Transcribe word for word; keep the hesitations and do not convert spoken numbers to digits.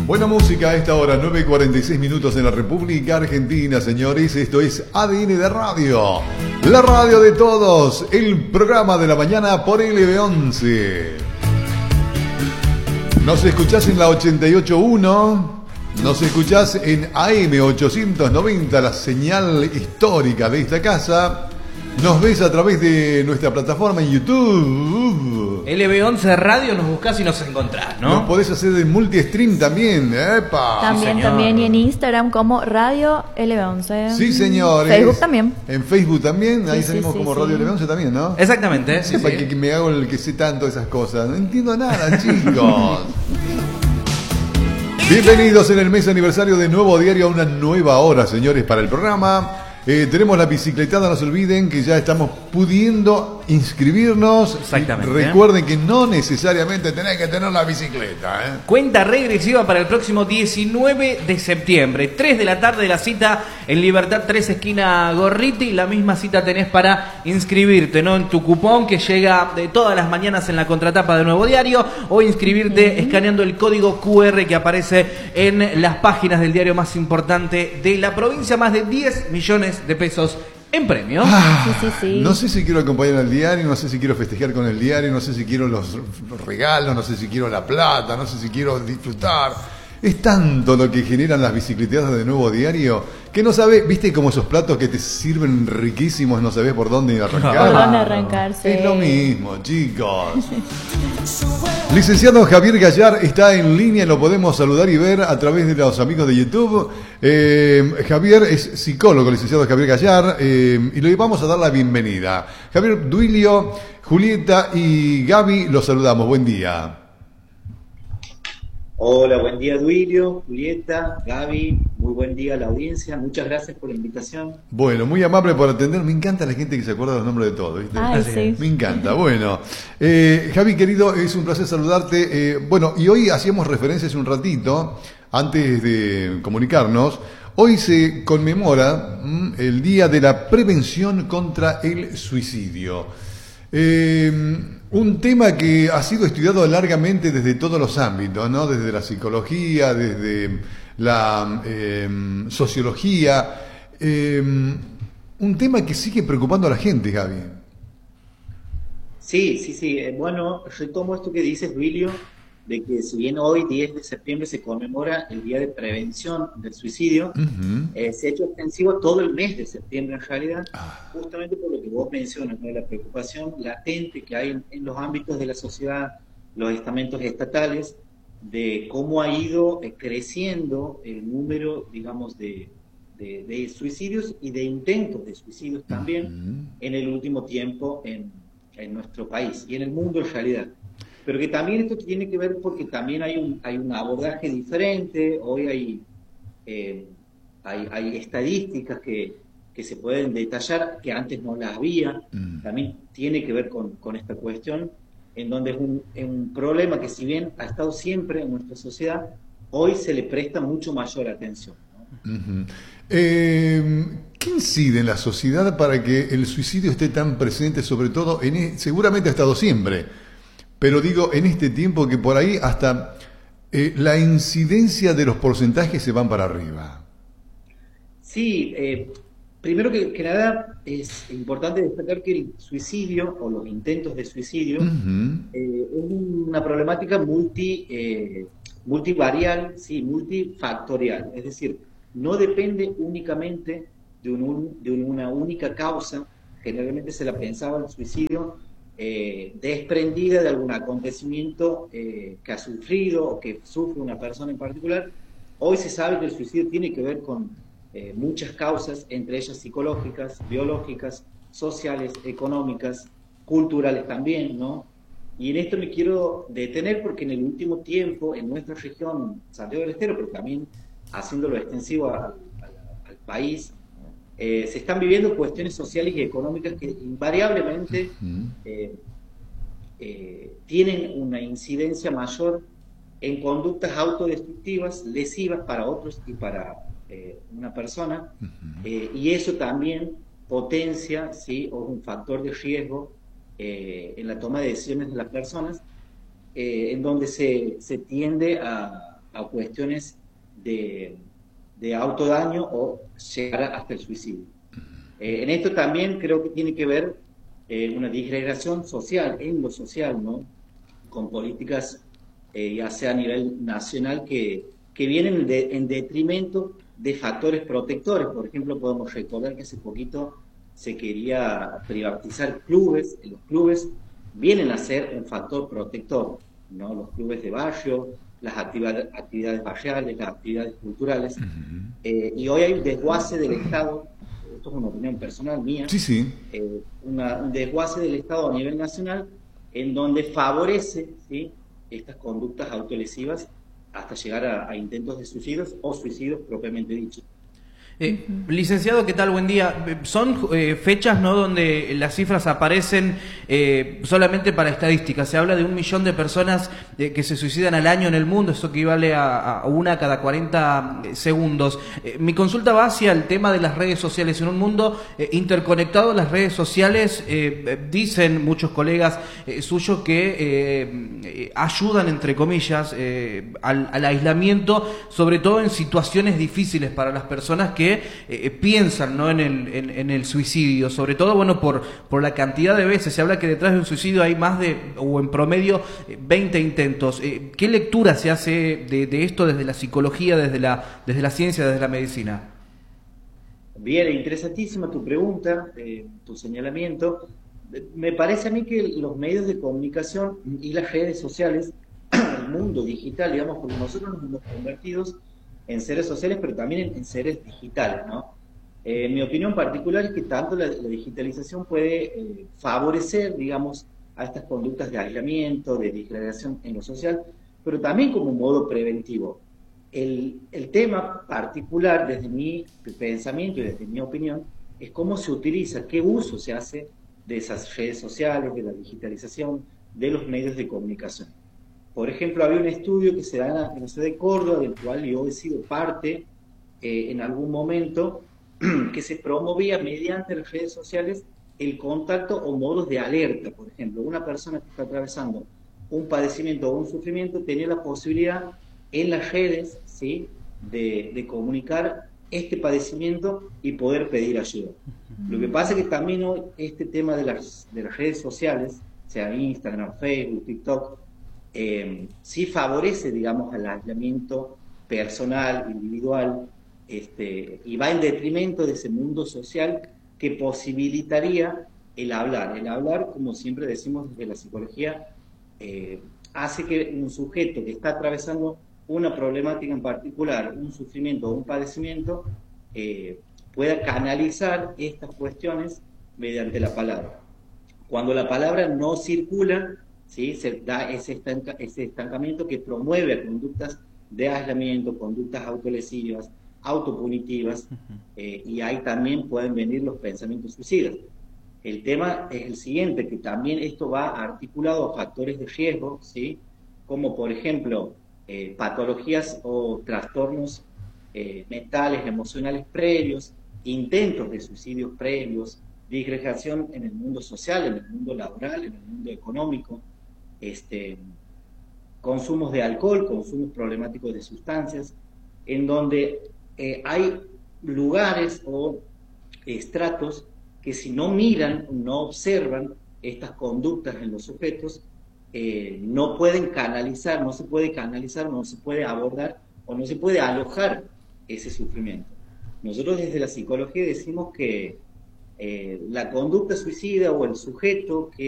Buena música a esta hora, nueve y cuarenta y seis minutos en la República Argentina, señores. Esto es A D N de Radio, la radio de todos, el programa de la mañana por L B once. Nos escuchás en la ochenta y ocho punto uno, nos escuchás en A M ochocientos noventa, la señal histórica de esta casa. Nos ves a través de nuestra plataforma en YouTube. L B once Radio, nos buscás y nos encontrás, ¿no? Nos podés hacer en multi-stream también. ¡Epa! También, Sí, también. Y en Instagram como Radio L B once. Sí, señores. Facebook también. En Facebook también. Ahí Sí, salimos sí, como sí, Radio sí. L B once también, ¿no? Exactamente. Sí, Sepa sí. que, que me hago el que sé tanto de esas cosas. No entiendo nada, chicos. Bienvenidos en el mes aniversario de Nuevo Diario a una nueva hora, señores, para el programa. Eh, tenemos la bicicletada, no se olviden que ya estamos pudiendo inscribirnos. Exactamente. Recuerden que no necesariamente tenés que tener la bicicleta, ¿eh? Cuenta regresiva para el próximo diecinueve de septiembre. tres de la tarde la cita en Libertad tres, esquina Gorriti. La misma cita tenés para inscribirte, ¿no? En tu cupón que llega de todas las mañanas en la contratapa de Nuevo Diario, o inscribirte escaneando el código Q R que aparece en las páginas del diario más importante de la provincia. Más de diez millones de pesos en premio. Ah, Sí, sí, sí. No sé si quiero acompañar al diario, no sé si quiero festejar con el diario, no sé si quiero los, los regalos, no sé si quiero la plata, no sé si quiero disfrutar. Es tanto lo que generan las bicicleteadas de Nuevo Diario que no sabes, viste como esos platos que te sirven riquísimos, no sabés por dónde arrancar. ¿Por dónde arrancarse? Es lo mismo, chicos. Licenciado Javier Gallar está en línea, lo podemos saludar y ver a través de los amigos de YouTube. Eh, Javier es psicólogo, licenciado Javier Gallar, eh, y le vamos a dar la bienvenida. Javier, Duilio, Julieta y Gaby, los saludamos. Buen día. Hola, buen día Duilio, Julieta, Gaby, muy buen día a la audiencia, muchas gracias por la invitación. Bueno, muy amable por atender. Me encanta la gente que se acuerda los nombres de todos, ¿viste? Ay, Así sí. Me encanta. Bueno, eh, Javi, querido, es un placer saludarte. Eh, bueno, y hoy hacíamos referencia hace un ratito, antes de comunicarnos. Hoy se conmemora mm, el Día de la Prevención contra el Suicidio. Eh, un tema que ha sido estudiado largamente desde todos los ámbitos, ¿no? Desde la psicología, desde la eh, sociología. Eh, un tema que sigue preocupando a la gente, Gaby. Sí, sí, sí, eh, bueno, retomo esto que dices Duilio, de que si bien hoy diez de septiembre se conmemora el Día de Prevención del Suicidio, Uh-huh. eh, se ha hecho extensivo todo el mes de septiembre en realidad, Ah. justamente por lo que vos mencionas, ¿no? La preocupación latente que hay en, en los ámbitos de la sociedad, los estamentos estatales, de cómo ha ido eh, creciendo el número, digamos, de, de, de suicidios y de intentos de suicidios también Uh-huh. en el último tiempo en, en nuestro país y en el mundo en realidad. Pero que también esto tiene que ver porque también hay un, hay un abordaje diferente, hoy hay, eh, hay, hay estadísticas que, que se pueden detallar que antes no las había, Mm. también tiene que ver con, con esta cuestión, en donde es un, es un problema que si bien ha estado siempre en nuestra sociedad, hoy se le presta mucho mayor atención, ¿no? Uh-huh. Eh, ¿Qué incide en la sociedad para que el suicidio esté tan presente, sobre todo, en, e- seguramente ha estado siempre, pero digo, en este tiempo que por ahí hasta eh, la incidencia de los porcentajes se van para arriba? Sí, eh, primero que, que nada es importante destacar que el suicidio o los intentos de suicidio Uh-huh. eh, es una problemática multi, eh, multivarial, sí, multifactorial, es decir, no depende únicamente de, un, de una única causa. Generalmente se la pensaba el suicidio eh, desprendida de algún acontecimiento eh, que ha sufrido o que sufre una persona en particular. Hoy se sabe que el suicidio tiene que ver con eh, muchas causas, entre ellas psicológicas, biológicas, sociales, económicas, culturales también, ¿no? Y en esto me quiero detener porque en el último tiempo, en nuestra región, Santiago del Estero, pero también haciéndolo extensivo a- a- al país, eh, se están viviendo cuestiones sociales y económicas que invariablemente Uh-huh. eh, eh, tienen una incidencia mayor en conductas autodestructivas, lesivas para otros y para eh, una persona, Uh-huh. eh, y eso también potencia, ¿sí? O es un factor de riesgo eh, en la toma de decisiones de las personas, eh, en donde se, se tiende a, a cuestiones de, de autodaño o llegar hasta el suicidio. Eh, en esto también creo que tiene que ver eh, una disgregación social, en lo social, ¿no? Con políticas eh, ya sea a nivel nacional que, que vienen de, en detrimento de factores protectores. Por ejemplo, podemos recordar que hace poquito se quería privatizar clubes. Los clubes vienen a ser un factor protector, ¿no? Los clubes de barrio, las actividades, actividades barriales, las actividades culturales. Uh-huh. eh, y hoy hay un desguace del Estado, esto es una opinión personal mía, sí, sí. Eh, una, un desguace del Estado a nivel nacional en donde favorece, ¿sí?, estas conductas autolesivas hasta llegar a, a intentos de suicidios o suicidios propiamente dichos. Eh, licenciado, ¿qué tal? Buen día. Son eh, fechas, ¿no?, donde las cifras aparecen eh, solamente para estadísticas. Se habla de un millón de personas eh, que se suicidan al año en el mundo, eso equivale a, a una cada cuarenta segundos. Eh, mi consulta va hacia el tema de las redes sociales. En un mundo eh, interconectado, las redes sociales, eh, dicen muchos colegas eh, suyos que eh, ayudan, entre comillas, eh, al, al aislamiento, sobre todo en situaciones difíciles para las personas que que eh, piensan, ¿no?, en el, en, en el suicidio, sobre todo, bueno, por, por la cantidad de veces. Se habla que detrás de un suicidio hay más de, o en promedio, veinte intentos. Eh, ¿Qué lectura se hace de, de esto desde la psicología, desde la, desde la ciencia, desde la medicina? Bien, interesantísima tu pregunta, eh, tu señalamiento. Me parece a mí que los medios de comunicación y las redes sociales, el mundo digital, digamos, porque nosotros nos hemos convertido en seres sociales, pero también en, en seres digitales, ¿no? Eh, mi opinión particular es que tanto la, la digitalización puede eh, favorecer, digamos, a estas conductas de aislamiento, de disgregación en lo social, pero también como un modo preventivo. El, el tema particular, desde mi pensamiento y desde mi opinión, es cómo se utiliza, qué uso se hace de esas redes sociales, de la digitalización, de los medios de comunicación. Por ejemplo, había un estudio que se da en la ciudad de Córdoba, del cual yo he sido parte eh, en algún momento, que se promovía mediante las redes sociales el contacto o modos de alerta. Por ejemplo, una persona que está atravesando un padecimiento o un sufrimiento tenía la posibilidad en las redes, ¿sí?, de, de comunicar este padecimiento y poder pedir ayuda. Lo que pasa es que también hoy este tema de las, de las redes sociales, sea Instagram, Facebook, TikTok, Eh, sí favorece, digamos, al aislamiento personal, individual, este, y va en detrimento de ese mundo social que posibilitaría el hablar. El hablar, como siempre decimos desde la psicología, eh, hace que un sujeto que está atravesando una problemática en particular, un sufrimiento o un padecimiento, eh, pueda canalizar estas cuestiones mediante la palabra. Cuando la palabra no circula, ¿sí?, se da ese, estanca, ese estancamiento que promueve conductas de aislamiento, conductas autolesivas, autopunitivas, uh-huh. eh, y ahí también pueden venir los pensamientos suicidas. El tema es el siguiente, que también esto va articulado a factores de riesgo, ¿sí?, como por ejemplo eh, patologías o trastornos eh, mentales, emocionales previos, intentos de suicidios previos, disgregación en el mundo social, en el mundo laboral, en el mundo económico, Este, consumos de alcohol, consumos problemáticos de sustancias, en donde eh, hay lugares o estratos que si no miran, no observan estas conductas en los sujetos, eh, no pueden canalizar, no se puede canalizar, no se puede abordar o no se puede alojar ese sufrimiento. Nosotros desde la psicología decimos que eh, la conducta suicida o el sujeto que